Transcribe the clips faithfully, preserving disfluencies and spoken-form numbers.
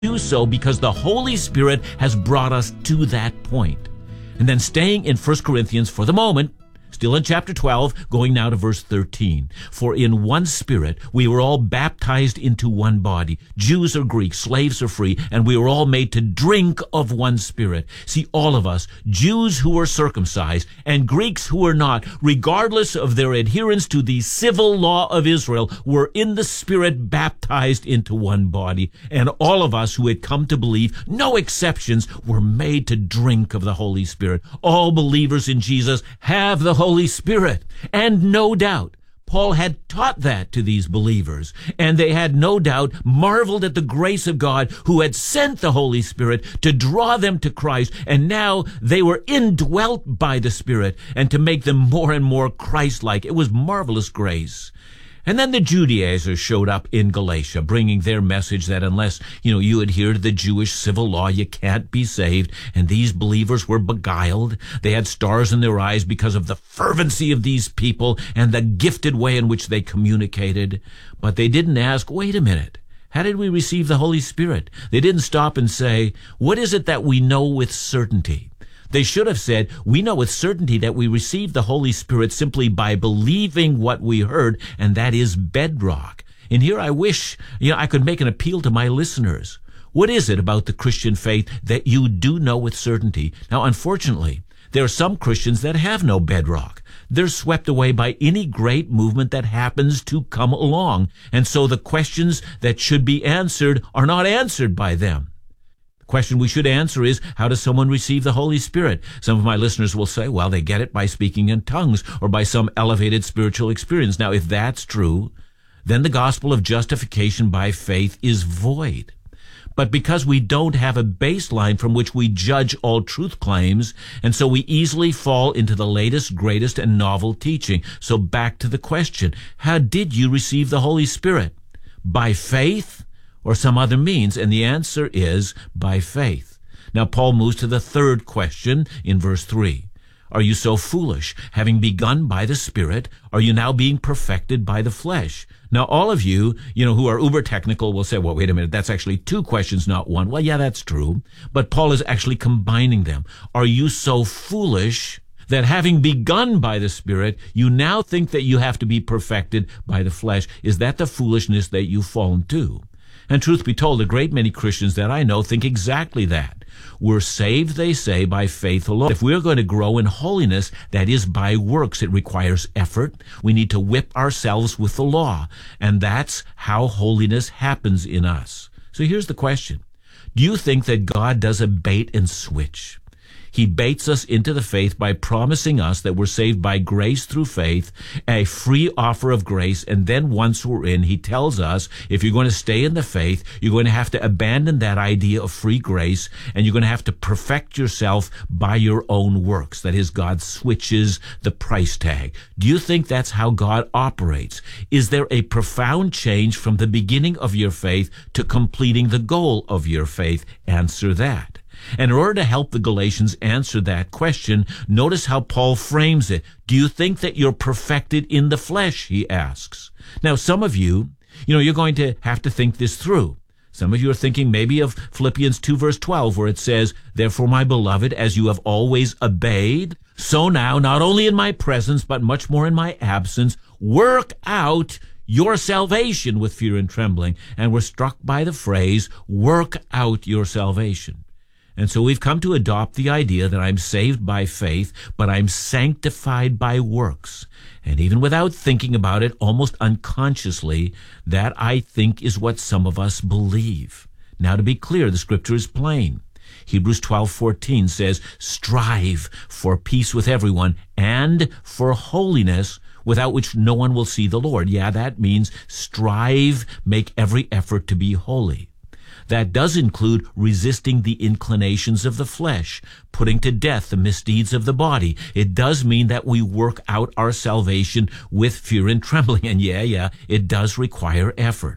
do so because the Holy Spirit has brought us to that point. And then staying in First Corinthians for the moment, still in chapter twelve, going now to verse thirteen. For in one Spirit we were all baptized into one body, Jews or Greeks, slaves or free, and we were all made to drink of one Spirit. See, all of us, Jews who were circumcised and Greeks who were not, regardless of their adherence to the civil law of Israel, were in the Spirit baptized into one body. And all of us who had come to believe, no exceptions, were made to drink of the Holy Spirit. All believers in Jesus have the Holy Holy Spirit. And no doubt, Paul had taught that to these believers, and they had no doubt marveled at the grace of God who had sent the Holy Spirit to draw them to Christ, and now they were indwelt by the Spirit and to make them more and more Christ-like. It was marvelous grace. And then the Judaizers showed up in Galatia, bringing their message that unless, you know, you adhere to the Jewish civil law, you can't be saved. And these believers were beguiled. They had stars in their eyes because of the fervency of these people and the gifted way in which they communicated. But they didn't ask, wait a minute, how did we receive the Holy Spirit? They didn't stop and say, what is it that we know with certainty? They should have said, we know with certainty that we received the Holy Spirit simply by believing what we heard, and that is bedrock. And here I wish, you know, I could make an appeal to my listeners. What is it about the Christian faith that you do know with certainty? Now, unfortunately, there are some Christians that have no bedrock. They're swept away by any great movement that happens to come along. And so the questions that should be answered are not answered by them. Question we should answer is, how does someone receive the Holy Spirit? Some of my listeners will say, well, they get it by speaking in tongues or by some elevated spiritual experience. Now, if that's true, then the gospel of justification by faith is void. But because we don't have a baseline from which we judge all truth claims, and so we easily fall into the latest, greatest, and novel teaching. So back to the question, how did you receive the Holy Spirit? By faith? Or some other means? And the answer is by faith. Now Paul moves to the third question in verse three. Are you so foolish? Having begun by the Spirit, are you now being perfected by the flesh? Now all of you, you know, who are uber technical will say, well, wait a minute, that's actually two questions, not one. Well, yeah, that's true. But Paul is actually combining them. Are you so foolish that having begun by the Spirit, you now think that you have to be perfected by the flesh? Is that the foolishness that you've fallen to? And truth be told, a great many Christians that I know think exactly that. We're saved, they say, by faith alone. If we're going to grow in holiness, that is by works. It requires effort. We need to whip ourselves with the law. And that's how holiness happens in us. So here's the question. Do you think that God does a bait and switch? He baits us into the faith by promising us that we're saved by grace through faith, a free offer of grace, and then once we're in, he tells us if you're going to stay in the faith, you're going to have to abandon that idea of free grace, and you're going to have to perfect yourself by your own works. That is, God switches the price tag. Do you think that's how God operates? Is there a profound change from the beginning of your faith to completing the goal of your faith? Answer that. And in order to help the Galatians answer that question, notice how Paul frames it. Do you think that you're perfected in the flesh, he asks. Now, some of you, you know, you're going to have to think this through. Some of you are thinking maybe of Philippians two verse twelve, where it says, therefore, my beloved, as you have always obeyed, so now, not only in my presence, but much more in my absence, work out your salvation with fear and trembling. And we're struck by the phrase, work out your salvation. And so we've come to adopt the idea that I'm saved by faith, but I'm sanctified by works. And even without thinking about it, almost unconsciously, that I think is what some of us believe. Now, to be clear, the scripture is plain. Hebrews twelve fourteen says, strive for peace with everyone and for holiness, without which no one will see the Lord. Yeah, that means strive, make every effort to be holy. That does include resisting the inclinations of the flesh, putting to death the misdeeds of the body. It does mean that we work out our salvation with fear and trembling. And yeah, yeah, it does require effort.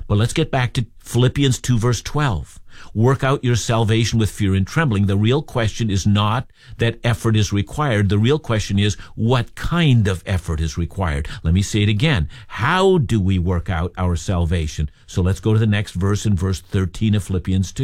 But let's get back to Philippians two, verse twelve. Work out your salvation with fear and trembling. The real question is not that effort is required. The real question is what kind of effort is required. Let me say it again. How do we work out our salvation? So let's go to the next verse in verse thirteen of Philippians two.